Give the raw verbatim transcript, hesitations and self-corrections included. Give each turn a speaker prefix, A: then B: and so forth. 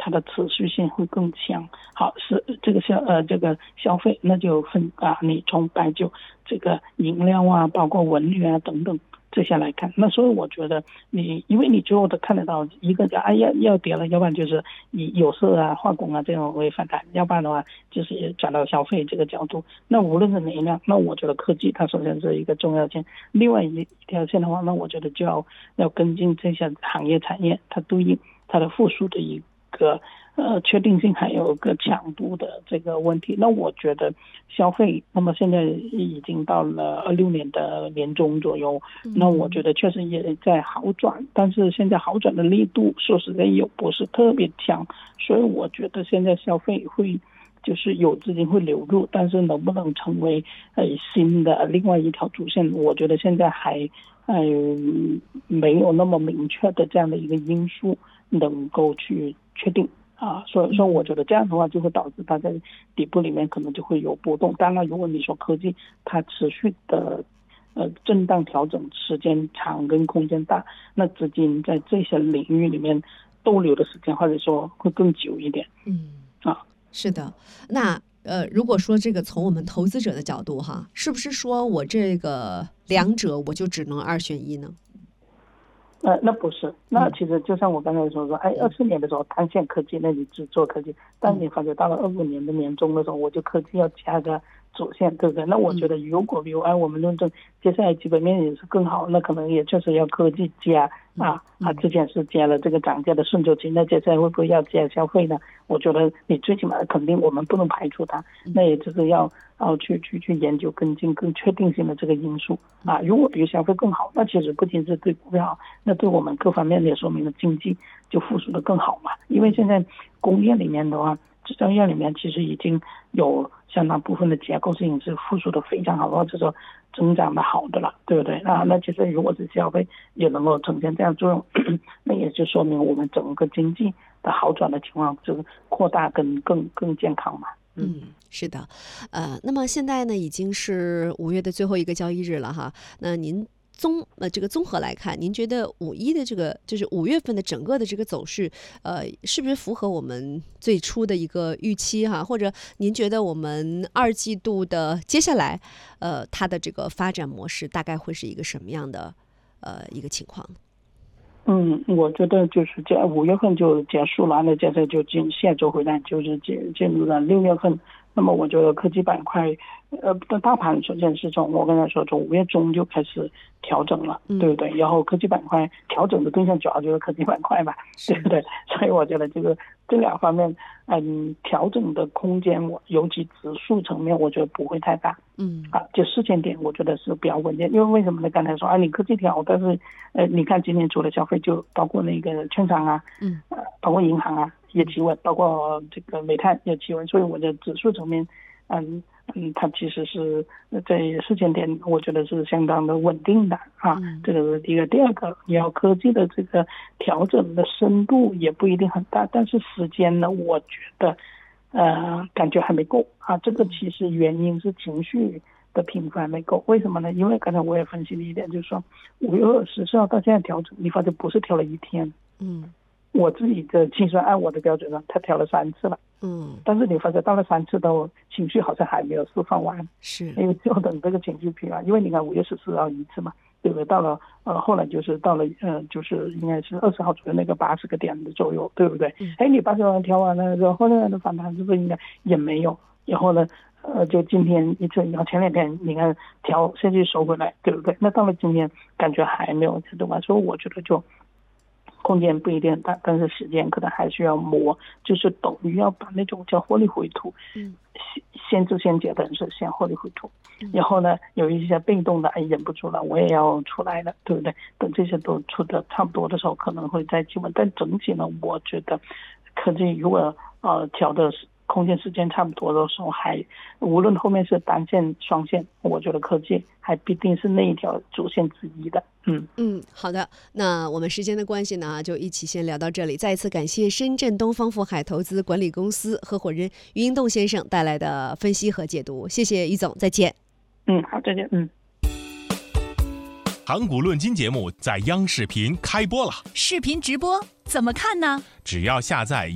A: 它的持续性会更强。好，是这个消呃这个消费，那就分啊，你从白酒这个饮料啊，包括文旅啊等等这些来看，那所以我觉得你因为你最后都看得到一个叫啊要要跌了，要不然就是以有色啊、化工啊这种为反弹，要不然的话就是转到消费这个角度。那无论是哪一辆，那我觉得科技它首先是一个重要线，另外一条线的话，那我觉得就要要跟进这些行业产业它对应它的复苏的一个呃确定性还有个强度的这个问题。那我觉得消费那么现在已经到了二六年的年中左右，那我觉得确实也在好转，但是现在好转的力度说实在又不是特别强，所以我觉得现在消费会就是有资金会流入，但是能不能成为呃新的另外一条主线，我觉得现在还呃没有那么明确的这样的一个因素能够去确定啊，所以说我觉得这样的话就会导致它在底部里面可能就会有波动。当然如果你说科技它持续的呃震荡调整时间长跟空间大，那资金在这些领域里面逗留的时间或者说会更久一点。
B: 嗯啊，是的。那呃，如果说这个从我们投资者的角度哈，是不是说我这个两者我就只能二选一呢？
A: 呃，那不是，那其实就像我刚才说说，哎，二四年的时候单线科技，那你只做科技，但你发觉到了二五年的年中的时候，我就科技要加个主线，对不对？那我觉得如果比如按我们论证，接下来基本面也是更好，那可能也确实要科技加啊啊，之前是加了这个涨价的顺周期，那接下来会不会要加消费呢？我觉得你最起码肯定我们不能排除它，那也就是要要去去去研究跟进更确定性的这个因素啊。如果比如消费更好，那其实不仅是对股票好，那对我们各方面也说明了经济就复苏的更好嘛。因为现在工业里面的话，制造业里面其实已经有相当部分的结构性是复苏的非常好，或者说增长的好的了，对不对？那那其实如果是消费也能够呈现这样作用，那也就说明我们整个经济的好转的情况就是扩大跟更更健康嘛。
B: 嗯，是的，呃，那么现在呢已经是五月的最后一个交易日了哈，那您综呃这个综合来看，您觉得五一的这个就是五月份的整个的这个走势，呃，是不是符合我们最初的一个预期哈？或者您觉得我们二季度的接下来，呃，它的这个发展模式大概会是一个什么样的呃一个情况？
A: 嗯，我觉得就是这五月份就结束了，那接着就进下周回来就是进进入了六月份。那么我觉得科技板块，呃，大盘首先是从我刚才说从五月中就开始调整了，对不对？然后科技板块调整的对象主要就是科技板块嘛，对不对？所以我觉得这个这两方面，嗯，调整的空间，我尤其指数层面，我觉得不会太大，嗯，啊，就事件点我觉得是比较稳健。因为为什么呢？刚才说啊，你科技调，但是呃，你看今年除了消费，就包括那个券商啊，嗯，呃，包括银行啊。也企稳，包括这个煤炭也企稳，所以我的指数层面，嗯嗯，它其实是在事件点，我觉得是相当的稳定的啊。嗯、这个是第一个，第二个，你要科技的这个调整的深度也不一定很大，但是时间呢，我觉得呃感觉还没够啊。这个其实原因是情绪的频繁没够，为什么呢？因为刚才我也分析了一点，就是说五月二十四号到现在调整，你发现不是调了一天，嗯。我自己的计算按我的标准上，他调了三次了，嗯，但是你发现到了三次都情绪好像还没有释放完，是因为就等这个情绪平完，因为你看五月十四号一次嘛，对不对？到了呃后来就是到了呃就是应该是二十号左右那个八十个点的左右，对不对？哎、嗯，你八十万调完了，然后呢的反弹是不是应该也没有？然后呢，呃，就今天一次，然后前两天你看调现在收回来，对不对？那到了今天感觉还没有这种嘛，所以我觉得就。空间不一定大，但是时间可能还需要磨，就是等于要把那种叫获利回吐，嗯，先知先觉的是先获利回吐，嗯、然后呢有一些被动的，哎忍不住了，我也要出来了，对不对？等这些都出的差不多的时候，可能会再企稳，但整体呢，我觉得科技如果呃调的空间时间差不多的时候，还无论后面是单线双线，我觉得科技还必定是那一条主线之一的。嗯
B: 嗯，好的，那我们时间的关系呢，就一起先聊到这里。再一次感谢深圳东方富海投资管理公司合伙人于英栋先生带来的分析和解读，谢谢于总，再见。
A: 嗯，好，再见。嗯。
C: 盘古论金节目在央视频开播了，
D: 视频直播怎么看呢？
C: 只要下载